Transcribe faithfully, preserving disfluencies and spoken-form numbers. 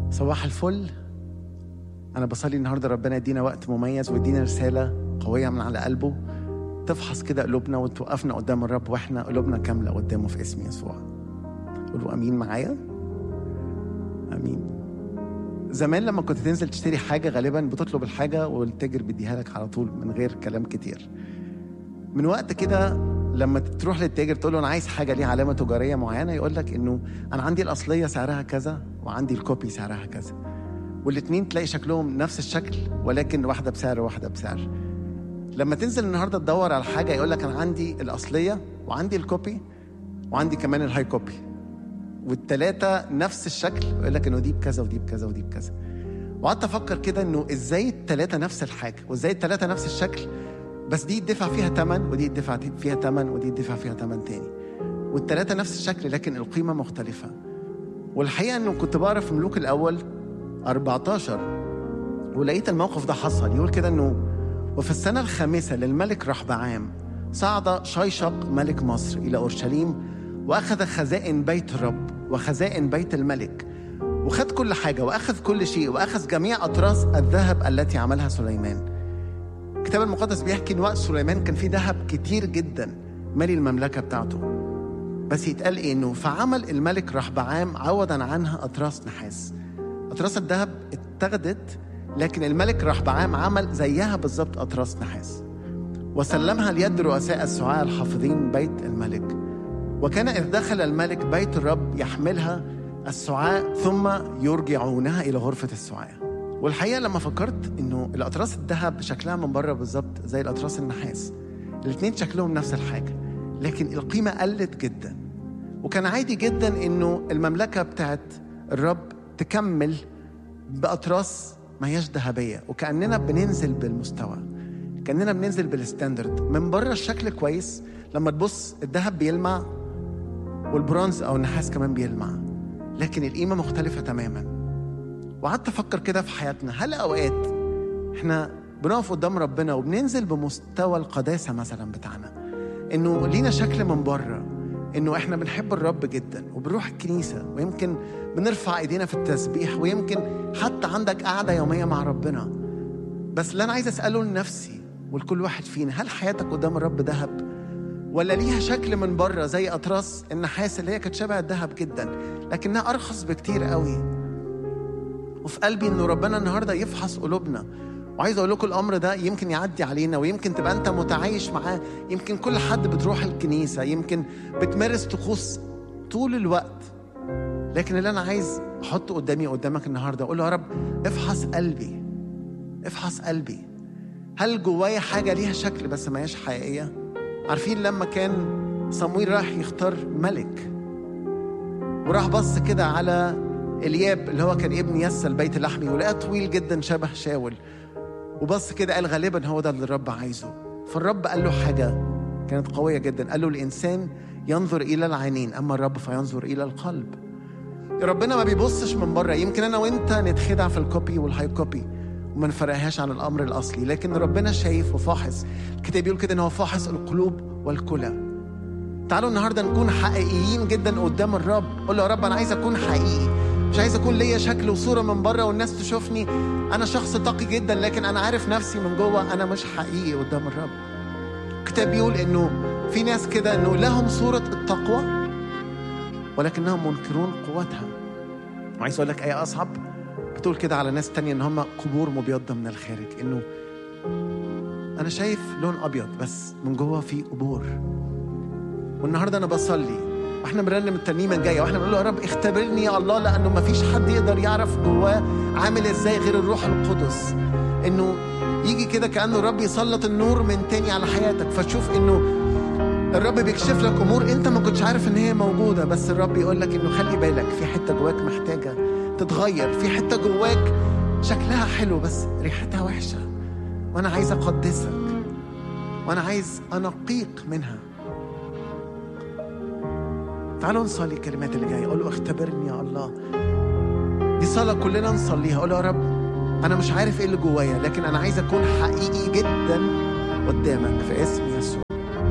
صباح الفل. أنا بصلي النهاردة ربنا يدينا وقت مميز ويدينا رسالة قوية من على قلبه تفحص كده قلوبنا وتوقفنا قدام الرب وإحنا قلوبنا كاملة قدامه في اسم يسوع. قولوا أمين معايا. أمين. زمان لما كنت تنزل تشتري حاجة غالبا بتطلب الحاجة والتاجر بيديها لك على طول من غير كلام كتير. من وقت كده لما تروح للتاجر تقول له أنا عايز حاجة ليها علامة تجارية معينة، يقول لك إنه أنا عندي الأصلية سعرها كذا وعندي الكوبي سعرها كذا، والاتنين تلاقي شكلهم نفس الشكل ولكن واحدة بسعر وواحدة بسعر. لما تنزل النهاردة تدور على حاجة يقول لك أنا عندي الأصلية وعندي الكوبي وعندي كمان الهاي كوبي، والتلاتة نفس الشكل ويقول لك إنه دي بكذا ودي بكذا ودي بكذا. وقعدت أفكر كده إنه إزاي التلاتة نفس الحاجة وإزاي التلاتة نفس الشكل، بس دي يدفع فيها تمن ودي يدفع فيها تمن ودي يدفع فيها تمن تاني، والتلاتة نفس الشكل لكن القيمة مختلفة. والحقيقة إنه كنت بقرا في ملوك الأول أربعتاشر ولقيت الموقف ده حصل. يقول كده إنه وفي السنة الخامسة للملك رحبعام صعد شيشق ملك مصر إلى أورشليم وأخذ خزائن بيت الرب وخزائن بيت الملك، وخد كل حاجة وأخذ كل شيء وأخذ جميع أطراس الذهب التي عملها سليمان. الكتاب المقدس بيحكي إن وقت سليمان كان فيه ذهب كتير جدا مالي المملكة بتاعته، بس يتقال إيه إنه فعمل الملك رحبعام عوضا عنها أطراس نحاس. أطراس الذهب اتخذت لكن الملك رحبعام عمل زيها بالضبط أطراس نحاس وسلمها ليد رؤساء السعاة الحافظين بيت الملك. وكان إذ دخل الملك بيت الرب يحملها السعاة ثم يرجعونها إلى غرفة السعاة. والحقيقة لما فكرت إنه الأطراس الذهب شكلها من بره بالضبط زي الأطراس النحاس، الاثنين شكلهم نفس الحاجة لكن القيمة قلت جدا. وكان عادي جدا إنه المملكة بتاعت الرب تكمل بأطراس ما هياش ذهبية، وكأننا بننزل بالمستوى، كأننا بننزل بالستاندرد. من بره الشكل كويس، لما تبص الذهب بيلمع والبرونز أو النحاس كمان بيلمع، لكن القيمة مختلفة تماما. وقعدت أفكر كده في حياتنا، هل أوقات إحنا بنقف قدام ربنا وبننزل بمستوى القداسة مثلا بتاعنا، إنه لينا شكل من بره إنه إحنا بنحب الرب جدا وبنروح الكنيسة ويمكن بنرفع إيدينا في التسبيح ويمكن حتى عندك قعدة يومية مع ربنا، بس اللي أنا عايز أسأله لنفسي ولكل واحد فينا، هل حياتك قدام الرب ذهب ولا ليها شكل من بره زي أطراس النحاس اللي هي كانت شبه الذهب جدا لكنها أرخص بكتير قوي؟ وفي قلبي إنه ربنا النهاردة يفحص قلوبنا. وعايز أقول لكم الأمر ده يمكن يعدي علينا ويمكن تبقى أنت متعايش معاه، يمكن كل حد بتروح الكنيسة، يمكن بتمارس طقوس طول الوقت، لكن اللي أنا عايز أحطه قدامي قدامك النهاردة أقول له يا رب افحص قلبي، افحص قلبي. هل جوايا حاجة ليها شكل بس ما هيش حقيقية؟ عارفين لما كان صمويل راح يختار ملك وراح بص كده على الياب اللي هو كان ابن يسى البيت اللحمي ولقاه طويل جدا شبه شاول، وبص كده قال غالبا هو ده اللي الرب عايزه. فالرب قال له حاجة كانت قوية جدا، قال له الإنسان ينظر إلى العينين أما الرب فينظر إلى القلب. ربنا ما بيبصش من بره. يمكن أنا وإنت نتخدع في الكوبي والهاي كوبي وما نفرقهاش عن الأمر الأصلي، لكن ربنا شايف وفاحص. الكتاب بيقول كده إنه هو فاحص القلوب والكلى. تعالوا النهاردة نكون حقيقيين جدا قدام الرب. قول له يا رب أنا عايز أكون حقيقي، مش عايز أكون ليا شكل وصورة من بره والناس تشوفني أنا شخص تقي جدا لكن أنا عارف نفسي من جوه أنا مش حقيقي قدام الرب. الكتاب بيقول إنه في ناس كده إنه لهم صورة التقوى ولكنهم منكرون قوتها. وعايز أقول لك آية أصعب بتقول كده على ناس تانية إن هم قبور مبيضة من الخارج، إنه أنا شايف لون أبيض بس من جوه في قبور. والنهاردة أنا بصلي واحنا بنرنم الترنيمة الجاية واحنا بنقول له يا رب اختبرني يا الله، لأنه مفيش حد يقدر يعرف جواه عامل ازاي غير الروح القدس. إنه يجي كده كأنه الرب يسلط النور من تاني على حياتك فتشوف إنه الرب بيكشف لك أمور أنت ما كنتش عارف إن هي موجودة، بس الرب يقول لك إنه خلي بالك في حتة جواك محتاجة تتغير، في حتة جواك شكلها حلو بس ريحتها وحشة، وأنا عايز أقدسك وأنا عايز أنقيك منها. تعالوا نصلي الكلمات اللي جاية. قول له اختبرني يا الله. دي صلاة كلنا نصليها. قول له يا رب أنا مش عارف إيه اللي جوايا لكن أنا عايز أكون حقيقي جدا قدامك في اسم يسوع.